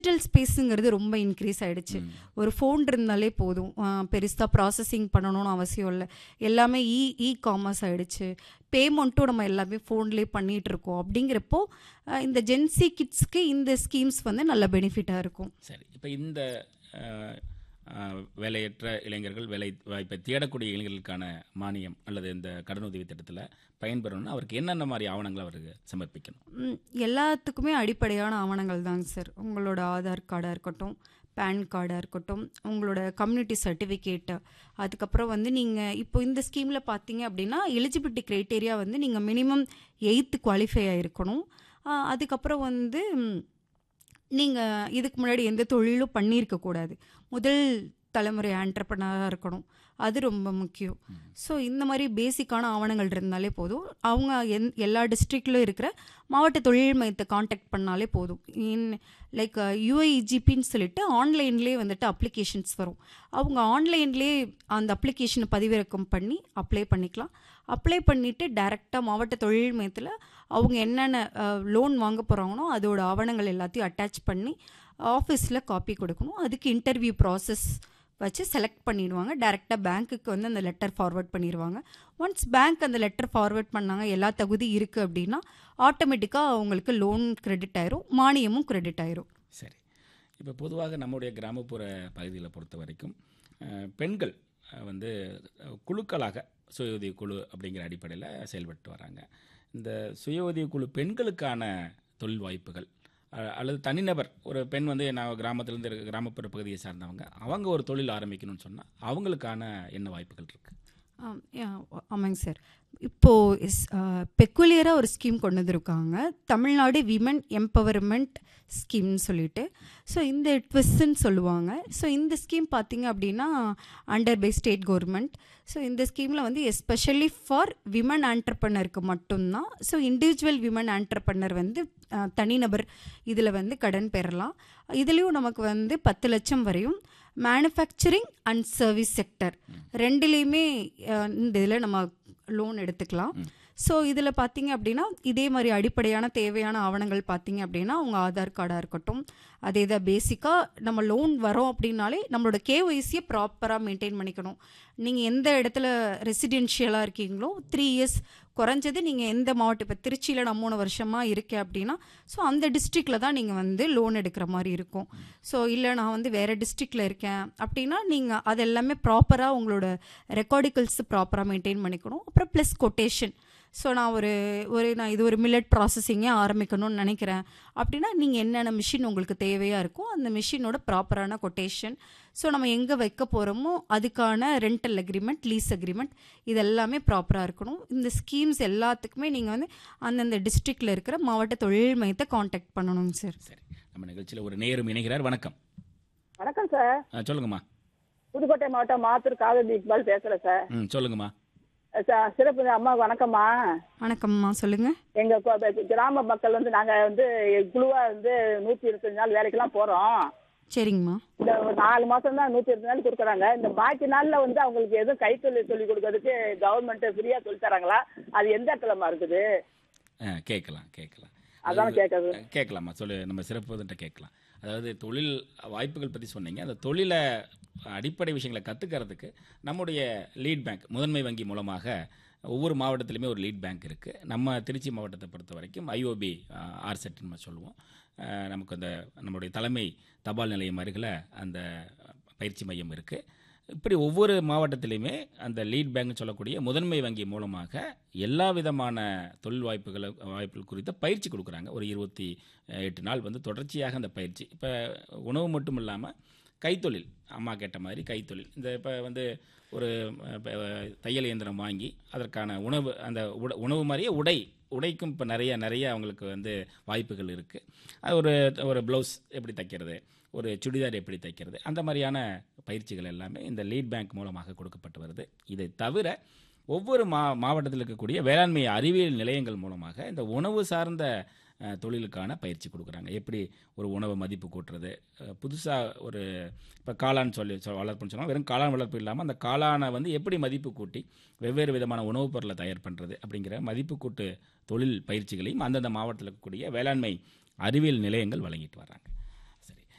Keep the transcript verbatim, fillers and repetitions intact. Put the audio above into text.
Digital ஸ்பேஸுங்கிறது ரொம்ப increase ஆகிடுச்சு. ஒரு ஃபோன் இருந்தாலே போதும், பெருசாக ப்ராசஸிங் பண்ணணும்னு அவசியம் இல்லை. எல்லாமே இ இ காமர்ஸ் ஆகிடுச்சு. பேமெண்ட்டும் நம்ம எல்லாமே ஃபோன்லேயே பண்ணிகிட்ருக்கோம். அப்படிங்கிறப்போ இந்த ஜென்சி கிட்ஸ்க்கு இந்த ஸ்கீம்ஸ் வந்து நல்ல பெனிஃபிட்டாக இருக்கும். சரி, இப்போ இந்த வேலையற்ற இளைஞர்கள், வேலை வாய்ப்பை தேடக்கூடிய இளைஞர்களுக்கான மானியம் அல்லது இந்த கடனுதவி திட்டத்தில் பயன்பெறணும்னா அவருக்கு என்னென்ன மாதிரி ஆவணங்களை அவருக்கு சமர்ப்பிக்கணும்? எல்லாத்துக்குமே அடிப்படையான ஆவணங்கள் தாங்க சார். உங்களோட ஆதார் கார்டாக இருக்கட்டும், பேன் கார்டாக இருக்கட்டும், உங்களோட கம்யூனிட்டி சர்டிஃபிகேட்டு, அதுக்கப்புறம் வந்து நீங்கள் இப்போ இந்த ஸ்கீமில் பார்த்தீங்க அப்படின்னா எலிஜிபிலிட்டி க்ரைட்டேரியா வந்து நீங்கள் மினிமம் எயித்து குவாலிஃபை ஆகிருக்கணும். அதுக்கப்புறம் வந்து நீங்கள் இதுக்கு முன்னாடி எந்த தொழிலும் பண்ணியிருக்கக்கூடாது. முதல் தலைமுறை ஆண்டர்ப்ரனராக இருக்கணும், அது ரொம்ப முக்கியம். ஸோ இந்த மாதிரி பேசிக்கான ஆவணங்கள் இருந்தாலே போதும். அவங்க எந் எல்லா டிஸ்ட்ரிக்ட்லையும் இருக்கிற மாவட்ட தொழில் மையத்தை காண்டாக்ட் பண்ணாலே போதும். இன் லைக் யூஐஜிபின்னு சொல்லிட்டு ஆன்லைன்லேயே வந்துட்டு அப்ளிகேஷன்ஸ் வரும். அவங்க ஆன்லைன்லேயே அந்த அப்ளிகேஷனை பதிவிறக்கம் பண்ணி அப்ளை பண்ணிக்கலாம். அப்ளை பண்ணிவிட்டு டைரெக்டாக மாவட்ட தொழில் மையத்தில் அவங்க என்னென்ன லோன் வாங்க போகிறாங்களோ அதோட ஆவணங்கள் எல்லாத்தையும் அட்டாச் பண்ணி ஆஃபீஸில் காப்பி கொடுக்கணும். அதுக்கு இன்டர்வியூ ப்ராசஸ் வச்சு செலக்ட் பண்ணிடுவாங்க. டைரெக்டாக பேங்க்குக்கு வந்து அந்த லெட்டர் ஃபார்வர்ட் பண்ணிடுவாங்க. ஒன்ஸ் பேங்க் அந்த லெட்டர் ஃபார்வர்ட் பண்ணாங்க, எல்லா தகுதி இருக்குது அப்படின்னா ஆட்டோமேட்டிக்காக அவங்களுக்கு லோன் கிரெடிட் ஆயிரும், மானியமும் கிரெடிட் ஆயிரும். சரி, இப்போ பொதுவாக நம்முடைய கிராமப்புற பகுதியில் பொறுத்த வரைக்கும் பெண்கள் வந்து குழுக்களாக சுய உதவி குழு அப்படிங்கிற அடிப்படையில் செயல்பட்டு வராங்க. இந்த சுய உதவி குழு பெண்களுக்கான தொழில் வாய்ப்புகள் அல்லது தனிநபர் ஒரு பெண் வந்து நான் கிராமத்திலேருந்து இருக்க கிராமப்புற பகுதியை சார்ந்தவங்க, அவங்க ஒரு தொழில் ஆரம்பிக்கணும்னு சொன்னால் அவங்களுக்கான என்ன வாய்ப்புகள் இருக்குது? ஆமாங்க சார். இப்போது பெக்குலியராக ஒரு ஸ்கீம் கொண்டு வந்திருக்காங்க, தமிழ்நாடு விமன் எம்பவர்மெண்ட் ஸ்கீம்னு சொல்லிட்டு. ஸோ இந்த ட்விஸ்ன்னு சொல்லுவாங்க. ஸோ இந்த ஸ்கீம் பார்த்திங்க அப்படின்னா under by state government. So இந்த ஸ்கீமில் வந்து எஸ்பெஷலி ஃபார் விமன் ஆண்டர்ப்ரனருக்கு மட்டும்தான். ஸோ இண்டிவிஜுவல் விமன் ஆண்டர்ப்ரனர் வந்து தனிநபர் இதில் வந்து கடன் பெறலாம். இதுலேயும் நமக்கு வந்து பத்து லட்சம் வரையும் மேனுஃபேக்சரிங் அண்ட் சர்வீஸ் செக்டர் ரெண்டுலேயுமே இந்த இதில் நம்ம லோன் எடுத்துக்கலாம். ஸோ இதில் பார்த்தீங்க அப்படின்னா இதே மாதிரி அடிப்படையான தேவையான ஆவணங்கள் பார்த்தீங்க அப்படின்னா உங்கள் ஆதார் கார்டாக இருக்கட்டும், அதே தான் பேசிக்காக நம்ம லோன் வரோம் அப்படின்னாலே நம்மளோட கேஒய்சியை ப்ராப்பராக மெயின்டைன் பண்ணிக்கணும். நீங்கள் எந்த இடத்துல ரெசிடென்ஷியலாக இருக்கீங்களோ த்ரீ இயர்ஸ் குறைஞ்சது நீங்கள் எந்த மாவட்டம், இப்போ திருச்சியில் நான் மூணு வருஷமாக இருக்கேன் அப்படின்னா ஸோ அந்த டிஸ்ட்ரிக்டில் தான் நீங்கள் வந்து லோன் எடுக்கிற மாதிரி இருக்கும். ஸோ இல்லை நான் வந்து வேறு டிஸ்ட்ரிக்டில் இருக்கேன் அப்படின்னா நீங்கள் அது எல்லாமே ப்ராப்பராக உங்களோட ரெக்கார்டிக்கல்ஸ் ப்ராப்பராக மெயின்டைன் பண்ணிக்கணும். அப்புறம் ப்ளஸ் கொட்டேஷன். ஸோ நான் ஒரு ஒரு நான் இது ஒரு மில்லட் ப்ராசஸிங்கே ஆரம்பிக்கணும்னு நினைக்கிறேன் அப்படின்னா நீங்கள் என்னென்ன மிஷின் உங்களுக்கு தேவையாக இருக்கோ அந்த மிஷினோட ப்ராப்பரான கொட்டேஷன், ஸோ நம்ம எங்கே வைக்க போகிறோமோ அதுக்கான ரெண்டல் அக்ரிமெண்ட், லீஸ் அக்ரிமெண்ட், இது எல்லாமே ப்ராப்பராக இருக்கணும். இந்த ஸ்கீம்ஸ் எல்லாத்துக்குமே நீங்கள் வந்து அந்தந்த டிஸ்ட்ரிக்டில் இருக்கிற மாவட்ட தொழில் மையத்தை காண்டாக்ட் பண்ணணுங்க சார். சரி, நம்ம நிகழ்ச்சியில் ஒரு நேரும் இணைகிறார். வணக்கம். வணக்கம் சார். சொல்லுங்கம்மா. புதுக்கோட்டை மாவட்டம் மாத்தூர் காவேரி இக்பால் பேசுகிறேன் சார். ம் சொல்லுங்கம்மா. சிறப்பு அம்மா வணக்கம்மா. வணக்கம்மா, சொல்லுங்க. எங்க கிராம மக்கள் வந்து நாங்க வந்து குழுவா வந்து நூத்தி இருபத்தஞ்சு நாள் வேலைக்கெல்லாம் போறோம். சரிங்கம்மா. இந்த ஒரு நாலு மாசம் தான் நூத்தி இருபது நாள் கொடுக்குறாங்க. இந்த பாக்கி நாள்ல வந்து அவங்களுக்கு எதுவும் கைத்தொழில் சொல்லி கொடுக்கறதுக்கு கவர்மெண்ட் ஃப்ரீயா சொல்லி தராங்களா? அது எந்த இடத்துலமா இருக்குது? கேட்கலாம் கேட்கலாம் அதான் கேட்கறது. கேட்கலாமா, சொல்லு. நம்ம சிறப்பு கேட்கலாம். அதாவது தொழில் வாய்ப்புகள் பற்றி சொன்னீங்க. அந்த தொழிலை அடிப்படை விஷயங்களை கற்றுக்கிறதுக்கு நம்முடைய லீட் பேங்க், முதன்மை வங்கி மூலமாக ஒவ்வொரு மாவட்டத்திலுமே ஒரு லீட் பேங்க் இருக்குது. நம்ம திருச்சி மாவட்டத்தை பொறுத்த வரைக்கும் ஐஓபி ஆர்செட்னு நம்ம சொல்லுவோம். நமக்கு அந்த நம்முடைய தலைமை தபால் நிலையம் அருகில் அந்த பயிற்சி மையம் இருக்குது. இப்படி ஒவ்வொரு மாவட்டத்திலையுமே அந்த லீட் பேங்க்னு சொல்லக்கூடிய முதன்மை வங்கி மூலமாக எல்லா விதமான தொழில் வாய்ப்புகளை வாய்ப்புகள் குறித்த பயிற்சி கொடுக்குறாங்க. ஒரு இருபத்தி எட்டு நாள் வந்து தொடர்ச்சியாக அந்த பயிற்சி. இப்போ உணவு மட்டும் இல்லாமல் கைத்தொழில், அம்மா கேட்ட மாதிரி கைத்தொழில், இந்த இப்போ வந்து ஒரு தையல் இயந்திரம் வாங்கி அதற்கான உணவு, அந்த உட உணவு மாதிரியே உடை உடைக்கும் இப்போ நிறைய நிறைய அவங்களுக்கு வந்து வாய்ப்புகள் இருக்குது. அது ஒரு ஒரு ப்ளவுஸ் எப்படி தைக்கிறது, ஒரு சுடிதார் எப்படி தைக்கிறது, அந்த மாதிரியான பயிற்சிகள் எல்லாமே இந்த லீட் பேங்க் மூலமாக கொடுக்கப்பட்டு வருது. இதை தவிர ஒவ்வொரு மா மாவட்டத்தில் இருக்கக்கூடிய வேளாண்மை அறிவியல் நிலையங்கள் மூலமாக இந்த உணவு சார்ந்த தொழிலுக்கான பயிற்சி கொடுக்குறாங்க. எப்படி ஒரு உணவை மதிப்பு கூட்டுறது, புதுசாக ஒரு இப்போ காளான் சொல்லி வளர்ப்புன்னு சொன்னால் வெறும் காளான் வளர்ப்பு இல்லாமல் அந்த காளானை வந்து எப்படி மதிப்பு கூட்டி வெவ்வேறு விதமான உணவுப் பொருளை தயார் பண்ணுறது அப்படிங்கிற மதிப்பு கூட்டு தொழில் பயிற்சிகளையும் அந்தந்த மாவட்டத்தில் இருக்கக்கூடிய வேளாண்மை அறிவியல் நிலையங்கள் வழங்கிட்டு வர்றாங்க.